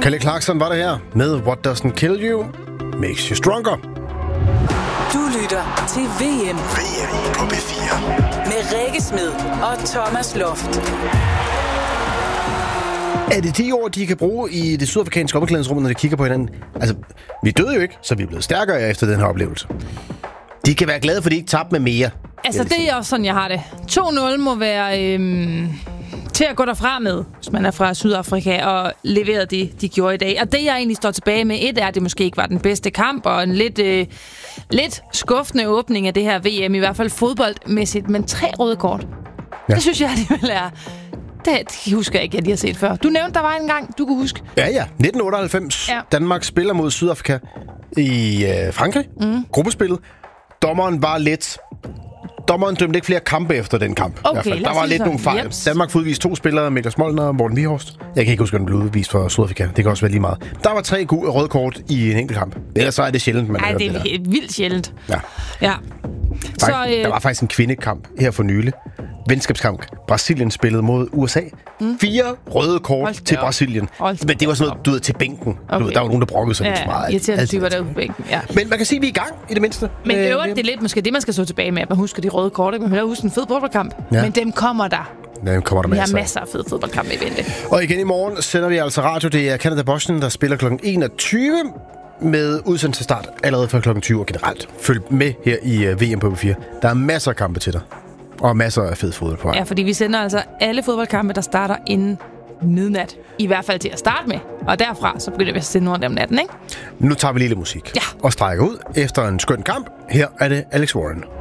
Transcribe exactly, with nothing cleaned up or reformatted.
Kelly Clarkson var det her med What Doesn't Kill You Makes You Stronger. Du lytter til V M. V M på B fire. Med Rikke Smed og Thomas Loft. Er det de ord, de kan bruge i det sydafrikanske omklædningsrum, når de kigger på hinanden? Altså, vi døde jo ikke, så vi er blevet stærkere efter den her oplevelse. De kan være glade, for de ikke tabte med mere. Altså, det er også sådan, jeg har det. to nul må være øhm, til at gå derfra med, hvis man er fra Sydafrika, og levere det, de gjorde i dag. Og det, jeg egentlig står tilbage med, et er, at det måske ikke var den bedste kamp, og en lidt, øh, lidt skuffende åbning af det her V M, i hvert fald fodboldmæssigt, men tre røde kort. Ja. Det synes jeg alligevel er... Det husker jeg ikke, at jeg har set før. Du nævnte, der var en gang, du kunne huske. Ja, ja. nitten otteoghalvfems. Ja. Danmark spiller mod Sydafrika i øh, Frankrig. Mm. Gruppespillet. Dommeren var lidt... Dommeren dømte ikke flere kampe efter den kamp. Okay, der var lidt nogle fejl. Jeps. Danmark får udvist to spillere, Niklas Molnar og Morten Vihorst. Jeg kan ikke huske, at den blev udvist for Sydafrika. Det kan også være lige meget. Der var tre gode røde kort i en enkelt kamp. Ellers så er det sjældent, man Ej, hører det er det der. vildt sjældent. Ja. Ja. Så, øh... Der var faktisk en kvindekamp her for nylig. Venskabskamp. Brasilien spillede mod U S A. Mm. Fire røde kort til Brasilien. Men det var sådan noget, du ved, til bænken. Okay. Du ved, der var nogen, der brokkede sig ja, lidt for meget. Irriterende typer derude på bænken, ja. Men man kan sige, at vi er i gang, i det mindste. Men øvrigt, det er lidt måske det, man skal stå tilbage med, at man husker de røde kort. Man kan huske en fed fodboldkamp. Ja. Men dem kommer der. Dem kommer der vi masser. har masser af fede fodboldkampe i vente. Og igen i morgen sender vi altså radio. Det er Canada-Bosnien, der spiller klokken enogtyve. Med udsendelse start allerede før klokken tyve og generelt. Følg med her i uh, V M på B fire. Der er masser af kampe til dig. Og masser af fed fodbold på vej. Ja, fordi vi sender altså alle fodboldkampe, der starter inden midnat. I hvert fald til at starte med. Og derfra, så begynder vi at sende nogle af dem natten, ikke? Nu tager vi lige lidt musik. Ja. Og strækker ud efter en skøn kamp. Her er det Alex Warren.